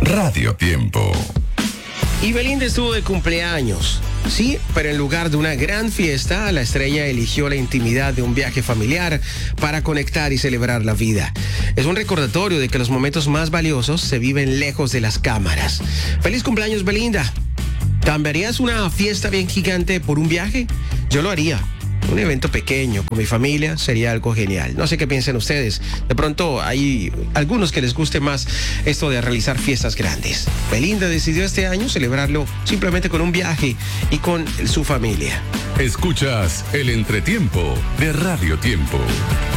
Radio Tiempo. Y Belinda estuvo de cumpleaños. Sí, pero en lugar de una gran fiesta, la estrella eligió la intimidad de un viaje familiar para conectar y celebrar la vida. Es un recordatorio de que los momentos más valiosos se viven lejos de las cámaras. ¡Feliz cumpleaños, Belinda! ¿Cambiarías una fiesta bien gigante por un viaje? Yo lo haría. Un evento pequeño con mi familia sería algo genial. No sé qué piensan ustedes. De pronto hay algunos que les guste más esto de realizar fiestas grandes. Belinda decidió este año celebrarlo simplemente con un viaje y con su familia. Escuchas el entretiempo de Radio Tiempo.